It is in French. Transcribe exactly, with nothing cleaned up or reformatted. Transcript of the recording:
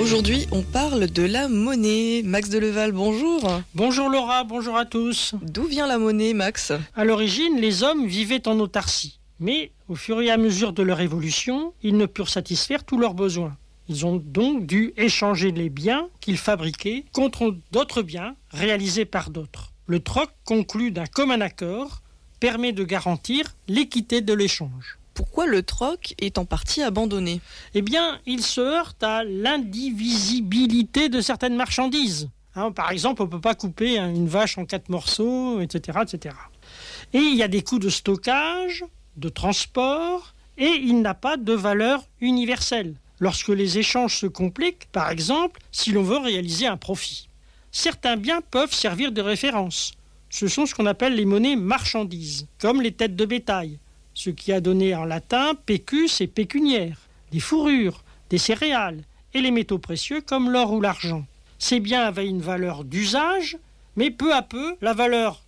Aujourd'hui, on parle de la monnaie. Max Deleval, bonjour. Bonjour Laura, bonjour à tous. D'où vient la monnaie, Max ? À l'origine, les hommes vivaient en autarcie. Mais au fur et à mesure de leur évolution, ils ne purent satisfaire tous leurs besoins. Ils ont donc dû échanger les biens qu'ils fabriquaient contre d'autres biens réalisés par d'autres. Le troc, conclu d'un commun accord, permet de garantir l'équité de l'échange. Pourquoi le troc est en partie abandonné ? Eh bien, il se heurte à l'indivisibilité de certaines marchandises. Hein, par exemple, on ne peut pas couper une vache en quatre morceaux, et cetera, et cetera. Et il y a des coûts de stockage, de transport, et il n'a pas de valeur universelle. Lorsque les échanges se compliquent, par exemple, si l'on veut réaliser un profit. Certains biens peuvent servir de référence. Ce sont ce qu'on appelle les monnaies marchandises, comme les têtes de bétail, ce qui a donné en latin pecus et pécuniaire, des fourrures, des céréales et les métaux précieux comme l'or ou l'argent. Ces biens avaient une valeur d'usage, mais peu à peu, la valeur